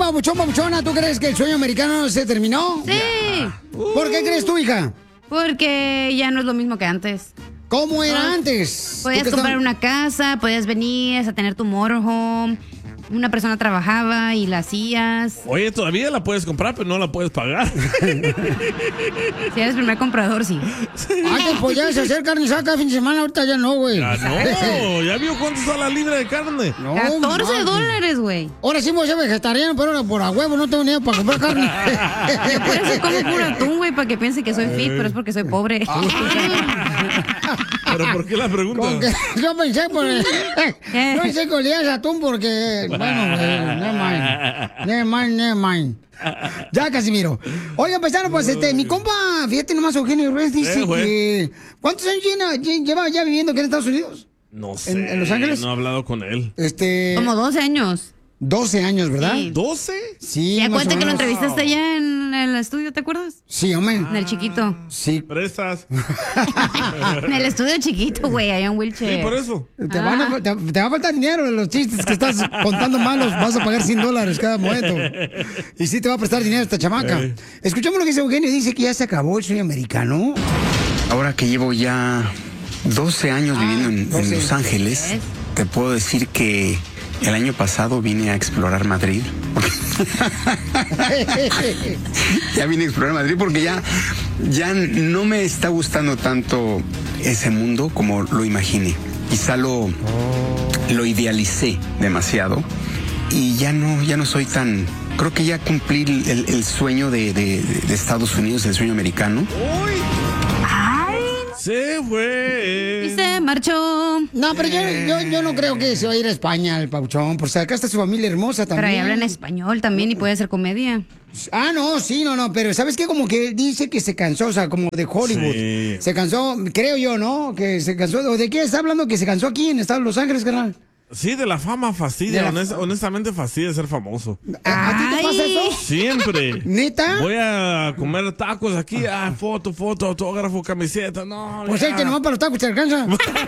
papuchón, papuchona, ¿tú crees que el sueño americano se terminó? Sí. ¿Por qué crees tú, hija? Porque ya no es lo mismo que antes. ¿Cómo era antes? Podías comprar una casa, podías venir a tener tu motorhome. Una persona trabajaba y la hacías. Oye, todavía la puedes comprar, pero no la puedes pagar. Si eres primer comprador, sí. Antes podías hacer carne saca fin de semana, ahorita ya no, güey. Ya no, ¿ya vio cuánto está la libra de carne? No, $14, güey. Ahora sí voy a ser vegetariano, pero ahora por a huevo no tengo dinero para comprar carne. Por eso como puro atún, güey, para que piense que soy fit, pero es porque soy pobre. ¿Pero por qué la pregunta? Yo pensé por el... Yo pensé que olías atún porque... Bueno, never mind. Ya, Casimiro. Oiga, paisano, pues mi compa, fíjate nomás, Eugenio Ruiz dice que... ¿Cuántos años lleva ya viviendo aquí en Estados Unidos? No sé. ¿En Los Ángeles? No he hablado con él. Como 12 años. 12 años, ¿verdad? Sí. ¿12? Sí. ¿Y acuérdate que lo menos. entrevistaste allá en el estudio, te acuerdas? Sí, hombre. En el chiquito. Sí. ¿Prestas? En el estudio chiquito, güey, allá en Wilshire. Sí, por eso. Te va a faltar dinero de los chistes que estás contando malos. Vas a pagar $100 cada momento. Y sí te va a prestar dinero esta chamaca. Escuchamos lo que dice Eugenio. Dice que ya se acabó el sueño americano. Ahora que llevo ya 12 años viviendo en Los Ángeles, te puedo decir que el año pasado vine a explorar Madrid. Ya vine a explorar Madrid porque ya no me está gustando tanto ese mundo como lo imaginé. Quizá lo idealicé demasiado y ya no soy tan... Creo que ya cumplí el sueño de Estados Unidos, el sueño americano. Se fue. Y se marchó. No, pero yo no creo que se va a ir a España el pauchón. Pues acá está su familia hermosa también. Pero ahí hablan español también y puede hacer comedia. Ah, no, sí, no, pero ¿sabes qué? Como que dice que se cansó, o sea, como de Hollywood. Sí. Se cansó, creo yo, ¿no? Que se cansó. ¿O de qué está hablando? Que se cansó aquí en Estados Los Ángeles, carnal. Sí, de la fama fastidia. Honestamente fastidia ser famoso. ¿A ti te pasa eso? Siempre. ¿Neta? Voy a comer tacos aquí. Foto, autógrafo, camiseta. No, Pues el que nomás para los tacos te alcanza.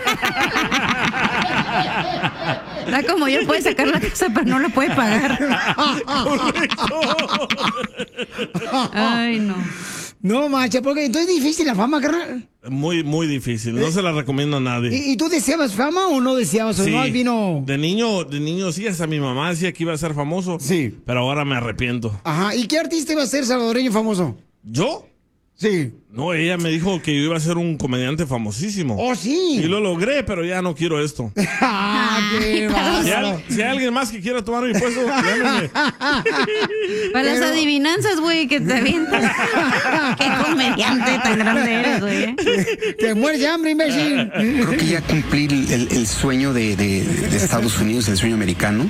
Está como yo, puede sacar la casa, pero no la puede pagar. Ay, no. No, macha, porque entonces es difícil la fama, carnal. Muy, muy difícil. No se la recomiendo a nadie. ¿Y tú deseabas fama o no deseabas? Sí. ¿O no vino? De niño sí, hasta mi mamá decía que iba a ser famoso. Sí. Pero ahora me arrepiento. Ajá. ¿Y qué artista iba a ser salvadoreño famoso? ¿Yo? Sí. No, ella me dijo que yo iba a ser un comediante famosísimo. Oh, sí. Y lo logré, pero ya no quiero esto. Qué bárbaro. Si hay alguien más que quiera tomar mi puesto, llámeme. Para las adivinanzas, güey, que te avientas. Qué comediante tan grande eres, güey. Te mueres de hambre, imbécil. Creo que ya cumplí el sueño de Estados Unidos, el sueño americano.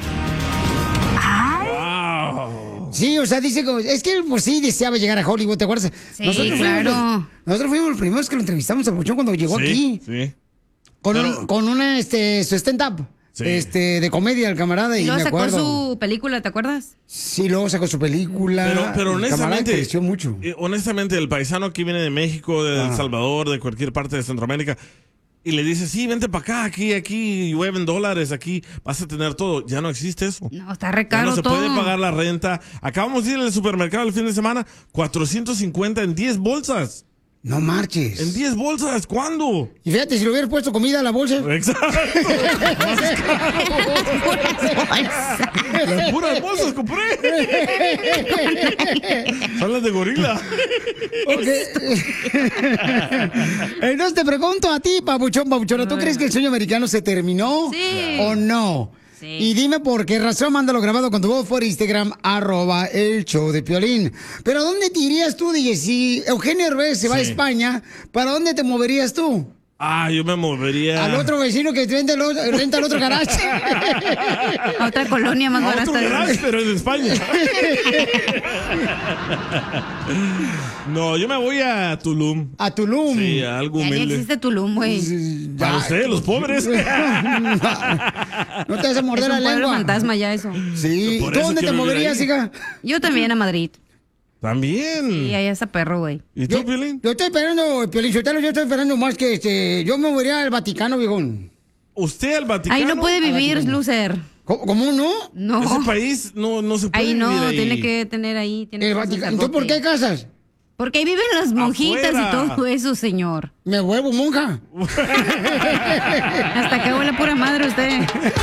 Sí, o sea, dice que es que él pues sí deseaba llegar a Hollywood, ¿te acuerdas? Sí, claro. Nosotros fuimos los primeros que lo entrevistamos al Puchón cuando llegó aquí. Sí. Con una su stand-up. Sí. De comedia, el camarada, y luego me sacó acuerdo. su película, ¿te acuerdas? Sí, luego sacó su película. Pero el camarada honestamente, creció mucho. Honestamente, el paisano que viene de México, de El Salvador, de cualquier parte de Centroamérica, y le dice, sí, vente para acá, aquí llueven dólares, aquí vas a tener todo. Ya no existe eso. No, está re caro Ya no se todo. puede pagar la renta. Acabamos de ir al supermercado el fin de semana, 450 en 10 bolsas. No marches. En 10 bolsas, ¿cuándo? Y fíjate, si le hubieras puesto comida a la bolsa. Exacto. Las puras bolsas compré. Son las de gorila. Entonces te pregunto a ti, papuchona, ¿tú crees que el sueño americano se terminó? Sí. ¿O no? Sí. Y dime por qué razón, mándalo grabado con tu voz por Instagram, @el_show_de_Piolín. Pero ¿dónde te irías tú, DJ? Si Eugenio Herbes se va a España, ¿para dónde te moverías tú? Yo me movería. Al otro vecino que renta el otro garage. A otra colonia más A barata. otro garage, pero en España. No, yo me voy a Tulum. A Tulum. Sí, a algo Ya ni humilde. existe Tulum, güey. Para ustedes, los pobres. No te vas a morder Es la un pueblo lengua. fantasma ya eso. Sí. Por ¿Tú eso dónde te quiero vivir moverías, ahí. hija? Yo también a Madrid. También. Y ahí está perro, güey. ¿Y tú, Piolín? Yo estoy esperando, Piolín Sotelo, yo estoy esperando más que yo me movería al Vaticano, viejón. ¿Usted al Vaticano? Ahí no puede vivir, loser. ¿Cómo no? No. Ese país no se puede Ahí no, vivir ahí. tiene que tener ahí. Tiene El que Vaticano. ser ¿Entonces por qué hay casas? Porque ahí viven las monjitas Afuera. y todo eso, señor. Me vuelvo monja. Hasta que huele pura madre usted.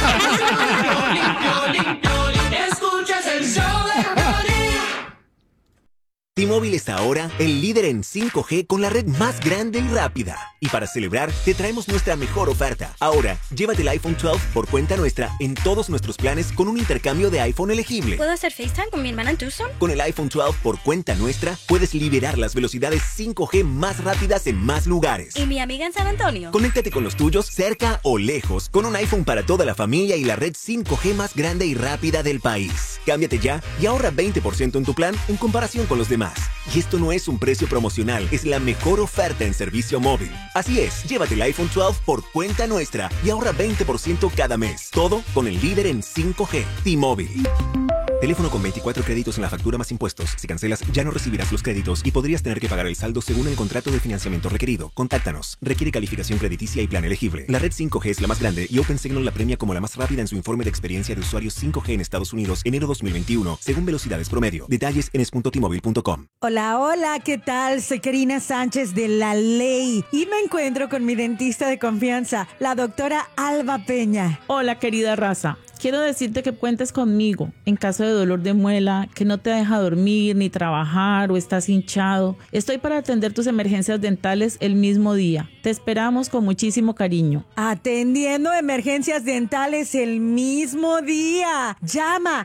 Escuchas el show de Piolín. T-Mobile está ahora el líder en 5G con la red más grande y rápida. Y para celebrar, te traemos nuestra mejor oferta. Ahora, llévate el iPhone 12 por cuenta nuestra en todos nuestros planes con un intercambio de iPhone elegible. ¿Puedo hacer FaceTime con mi hermana en Tucson? Con el iPhone 12 por cuenta nuestra, puedes liberar las velocidades 5G más rápidas en más lugares. ¿Y mi amiga en San Antonio? Conéctate con los tuyos cerca o lejos con un iPhone para toda la familia y la red 5G más grande y rápida del país. Cámbiate ya y ahorra 20% en tu plan en comparación con los demás. Y esto no es un precio promocional, es la mejor oferta en servicio móvil. Así es, llévate el iPhone 12 por cuenta nuestra y ahorra 20% cada mes. Todo con el líder en 5G, T-Mobile. Teléfono con 24 créditos en la factura más impuestos. Si cancelas, ya no recibirás los créditos y podrías tener que pagar el saldo según el contrato de financiamiento requerido. Contáctanos. Requiere calificación crediticia y plan elegible. La red 5G es la más grande y OpenSignal la premia como la más rápida en su informe de experiencia de usuarios 5G en Estados Unidos enero 2021, según velocidades promedio. Detalles en es.tmobile.com. Hola, hola, ¿qué tal? Soy Karina Sánchez de La Ley y me encuentro con mi dentista de confianza, la doctora Alba Peña. Hola, querida raza. Quiero decirte que cuentes conmigo en caso de dolor de muela, que no te deja dormir ni trabajar o estás hinchado. Estoy para atender tus emergencias dentales el mismo día. Te esperamos con muchísimo cariño. Atendiendo emergencias dentales el mismo día. Llama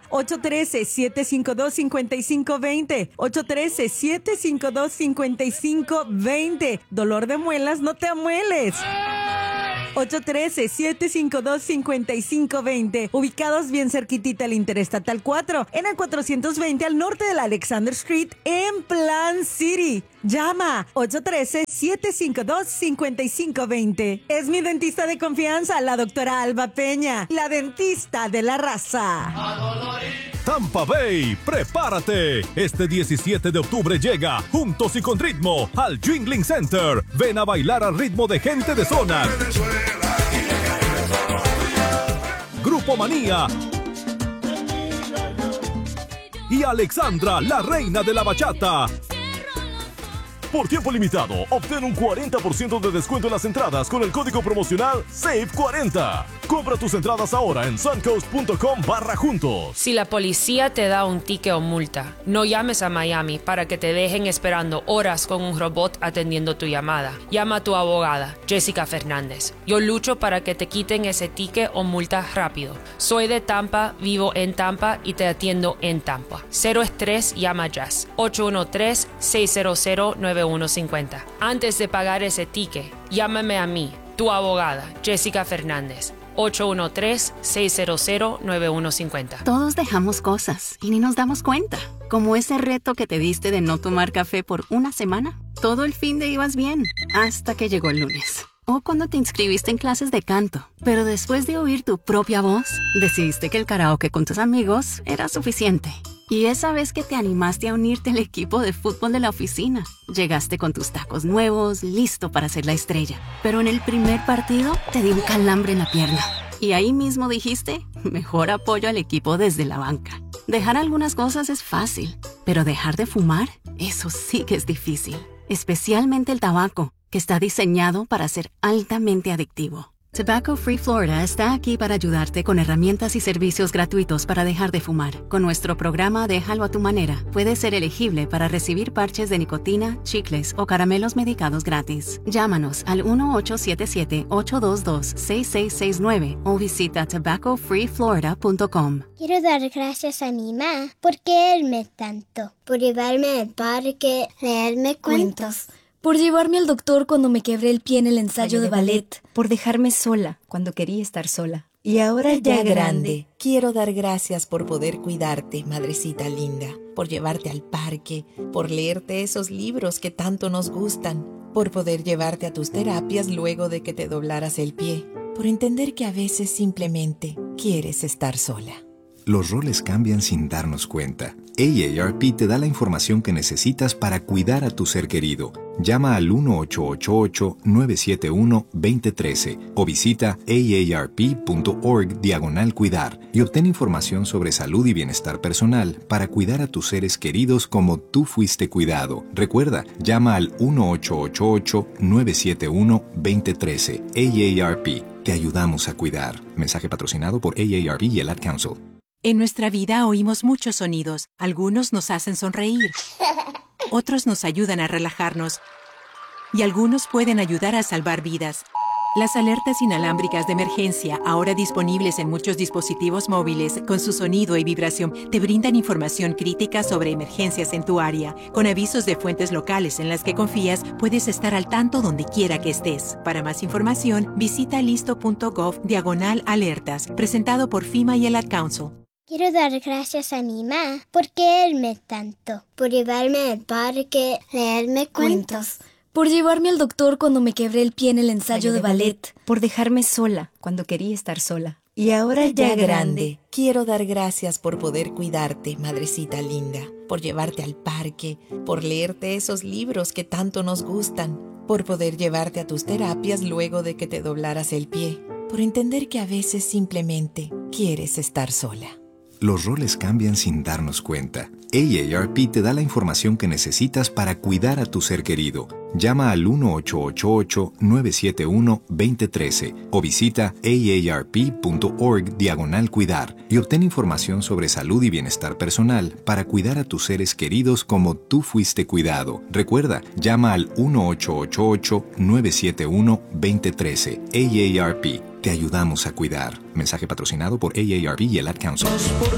813-752-5520. 813-752-5520. Dolor de muelas, no te amueles. 813-752-5520. Ubicados bien cerquitita al Interestatal 4, en el 420 al norte de la Alexander Street, en Plant City. Llama 813-752-5520. Es mi dentista de confianza, la doctora Alba Peña, la dentista de la raza. Tampa Bay, prepárate. Este 17 de octubre llega, juntos y con ritmo, al Jingling Center. Ven a bailar al ritmo de gente de zona. Grupo Manía y Alexandra, la reina de la bachata. Por tiempo limitado, obtén un 40% de descuento en las entradas con el código promocional SAVE40. Compra tus entradas ahora en suncoast.com/juntos. Si la policía te da un ticket o multa, no llames a Miami para que te dejen esperando horas con un robot atendiendo tu llamada. Llama a tu abogada, Jessica Fernández. Yo lucho para que te quiten ese ticket o multa rápido. Soy de Tampa, vivo en Tampa y te atiendo en Tampa. Cero estrés, llama Jazz. 813-600-9150. Antes de pagar ese ticket, llámame a mí, tu abogada, Jessica Fernández. 813-600-9150. Todos dejamos cosas y ni nos damos cuenta. Como ese reto que te diste de no tomar café por una semana. Todo el fin de ibas bien, hasta que llegó el lunes. O cuando te inscribiste en clases de canto. Pero después de oír tu propia voz, decidiste que el karaoke con tus amigos era suficiente. Y esa vez que te animaste a unirte al equipo de fútbol de la oficina, llegaste con tus tacos nuevos, listo para ser la estrella. Pero en el primer partido te dio un calambre en la pierna. Y ahí mismo dijiste, mejor apoyo al equipo desde la banca. Dejar algunas cosas es fácil, pero dejar de fumar, eso sí que es difícil. Especialmente el tabaco, que está diseñado para ser altamente adictivo. Tobacco Free Florida está aquí para ayudarte con herramientas y servicios gratuitos para dejar de fumar. Con nuestro programa Déjalo a tu manera, puedes ser elegible para recibir parches de nicotina, chicles o caramelos medicados gratis. Llámanos al 1-877-822-6669 o visita tobaccofreeflorida.com. Quiero dar gracias a mi mamá por quererme tanto, por llevarme al parque, leerme cuentos. Por llevarme al doctor cuando me quebré el pie en el ensayo de ballet. Por dejarme sola cuando quería estar sola. Y ahora ya grande, quiero dar gracias por poder cuidarte, madrecita linda. Por llevarte al parque, por leerte esos libros que tanto nos gustan. Por poder llevarte a tus terapias luego de que te doblaras el pie. Por entender que a veces simplemente quieres estar sola. Los roles cambian sin darnos cuenta. AARP te da la información que necesitas para cuidar a tu ser querido. Llama al 1-888-971-2013 o visita aarp.org/cuidar y obtén información sobre salud y bienestar personal para cuidar a tus seres queridos como tú fuiste cuidado. Recuerda, llama al 1-888-971-2013. AARP. Te ayudamos a cuidar. Mensaje patrocinado por AARP y el Ad Council. En nuestra vida oímos muchos sonidos. Algunos nos hacen sonreír. Otros nos ayudan a relajarnos. Y algunos pueden ayudar a salvar vidas. Las alertas inalámbricas de emergencia, ahora disponibles en muchos dispositivos móviles, con su sonido y vibración, te brindan información crítica sobre emergencias en tu área. Con avisos de fuentes locales en las que confías, puedes estar al tanto donde quiera que estés. Para más información, visita listo.gov/alertas, presentado por FEMA y el Ad Council. Quiero dar gracias a mi mamá por quererme tanto, por llevarme al parque, leerme cuentos. Por llevarme al doctor cuando me quebré el pie en el ensayo de ballet. Por dejarme sola cuando quería estar sola. Y ahora ya grande, quiero dar gracias por poder cuidarte, madrecita linda. Por llevarte al parque, por leerte esos libros que tanto nos gustan. Por poder llevarte a tus terapias luego de que te doblaras el pie. Por entender que a veces simplemente quieres estar sola. Los roles cambian sin darnos cuenta. AARP te da la información que necesitas para cuidar a tu ser querido. Llama al 1-888-971-2013 o visita aarp.org/cuidar y obtén información sobre salud y bienestar personal para cuidar a tus seres queridos como tú fuiste cuidado. Recuerda, llama al 1-888-971-2013. AARP. Te ayudamos a cuidar. Mensaje patrocinado por AARP y el Ad Council.